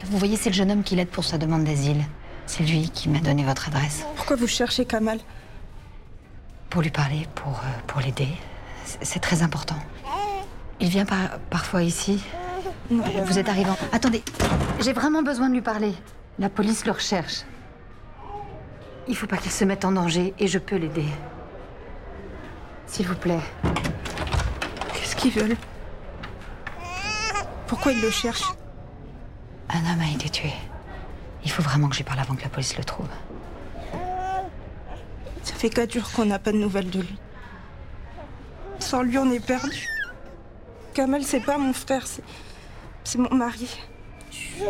Vous voyez, c'est le jeune homme qui l'aide pour sa demande d'asile. C'est lui qui m'a donné votre adresse. Pourquoi vous cherchez Kamal? Pour lui parler, pour l'aider. C'est très important. Il vient parfois ici. Vous êtes arrivant. Attendez, j'ai vraiment besoin de lui parler. La police le recherche. Il faut pas qu'il se mette en danger et je peux l'aider. S'il vous plaît. Qu'est-ce qu'ils veulent? Pourquoi ils le cherchent? Un homme a été tué. Il faut vraiment que je lui parle avant que la police le trouve. Ça fait 4 jours qu'on n'a pas de nouvelles de lui. Sans lui, on est perdu. Kamal, c'est pas mon frère, c'est mon mari.